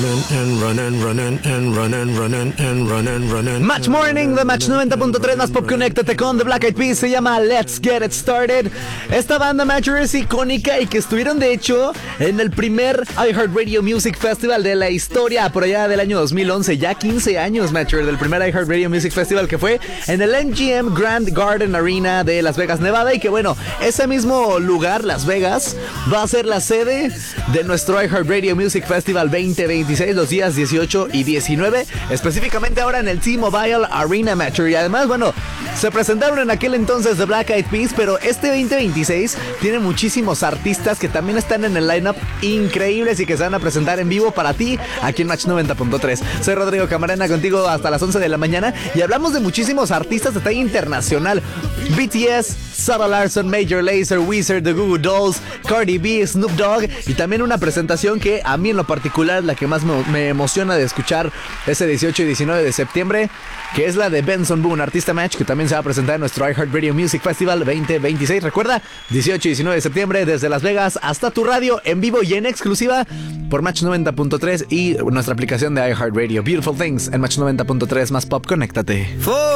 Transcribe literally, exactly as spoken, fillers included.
Match Morning de Match noventa punto tres más Pop, conéctate con The Black Eyed Peas. Se llama Let's Get It Started. Esta banda Matcher es icónica y que estuvieron de hecho en el primer iHeartRadio Music Festival de la historia por allá del año dos mil once. Ya quince años, Matcher, del primer iHeartRadio Music Festival, que fue en el M G M Grand Garden Arena de Las Vegas, Nevada. Y que bueno, ese mismo lugar, Las Vegas, va a ser la sede de nuestro iHeartRadio Music Festival veinte veintiséis, los días dieciocho y diecinueve, específicamente ahora en el T-Mobile Arena, Matcher. Y además, bueno, se presentaron en aquel entonces The Black Eyed Peas, pero este veinte veintiséis tiene muchísimos artistas que también están en el lineup increíbles y que se van a presentar en vivo para ti aquí en Match noventa punto tres. Soy Rodrigo Camarena, contigo hasta las once de la mañana, y hablamos de muchísimos artistas de talla internacional: B T S, Sarah Larson, Major Lazer, Weezer, The Goo Goo Dolls, Cardi B, Snoop Dogg, y también una presentación que a mí en lo particular es la que más me, me emociona de escuchar ese dieciocho y diecinueve de septiembre, que es la de Benson Boone, artista Match, que también se va a presentar en nuestro iHeartRadio Music Festival veinte veintiséis. Recuerda, dieciocho y diecinueve de septiembre, desde Las Vegas hasta tu radio, en vivo y en exclusiva por Match noventa punto tres y nuestra aplicación de iHeartRadio. Beautiful Things en Match noventa punto tres más Pop, conéctate.